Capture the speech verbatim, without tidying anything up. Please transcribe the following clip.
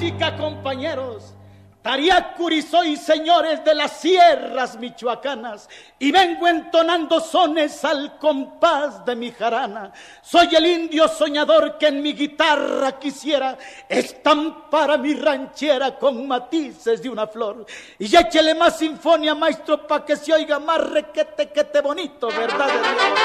música, compañeros. Tariacuri soy, señores de las sierras michoacanas, y vengo entonando sones al compás de mi jarana. Soy el indio soñador que en mi guitarra quisiera estampar a mi ranchera con matices de una flor. Y échele más sinfonía, maestro, pa' que se oiga más requete que te bonito, ¿verdad?